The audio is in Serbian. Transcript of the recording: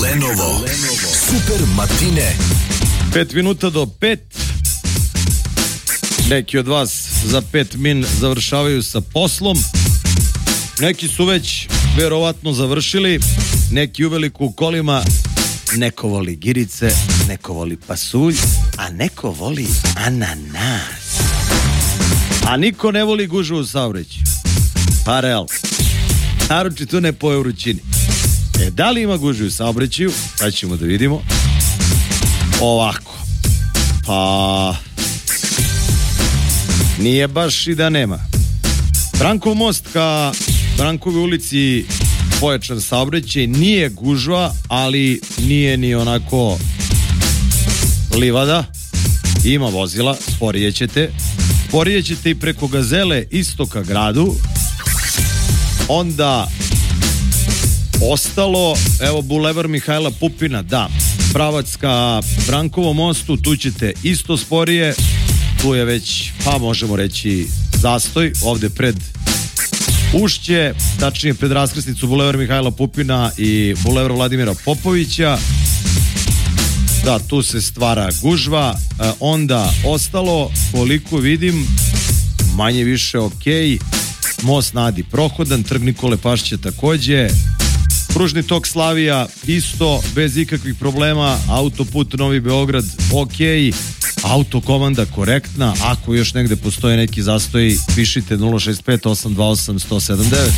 Lenovo. Super Matine. 5 minuta do 5. Neki od vas za 5 min završavaju sa poslom. Neki su već verovatno završili. Neki uveliko u kolima. Neko voli girice, neko voli pasulj, a neko voli ananas. A niko ne voli gužvu u saobraćaju. Pa real. Naročito ne po vrućini. Da li ima gužve u saobraćaju? Sad ćemo da vidimo. Ovako. Pa nije baš i da nema. Brankov most ka Brankovoj ulici pojačan saobraćaj, nije gužva, ali nije ni onako livada. Ima vozila, sporije ćete i preko Gazele isto ka gradu. Onda ostalo, evo Bulevar Mihajla Pupina, da, pravac ka Brankovom mostu, tu ćete isto sporije. Tu je već, pa možemo reći, zastoj, ovde pred Ušće, tačnije pred raskrsnicu Bulevar Mihajla Pupina i Bulevar Vladimira Popovića. Da, tu se stvara gužva. Onda ostalo, koliko vidim, manje više okej. Most na Adi prohodan, Trg Nikole Pašića takođe. Pružni tok Slavija isto, bez ikakvih problema. Autoput Novi Beograd okej. Autokomanda korektna. Ako još negde postoje neki zastoji, pišite 065 828 179.